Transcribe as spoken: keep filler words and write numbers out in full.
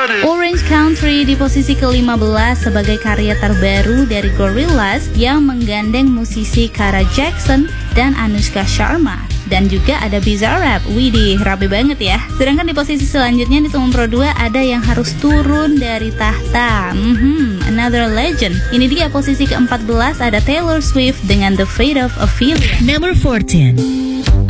Orange Country di posisi kelima belas sebagai karya terbaru dari Gorillaz yang menggandeng musisi Kara Jackson dan Anushka Sharma. Dan juga ada Bizarrap, widih rapi banget ya. Sedangkan di posisi selanjutnya di nomor dua ada yang harus turun dari tahta, mm-hmm, Another Legend. Ini dia posisi keempat belas ada Taylor Swift dengan The Fate of Ophelia. Number fourteen.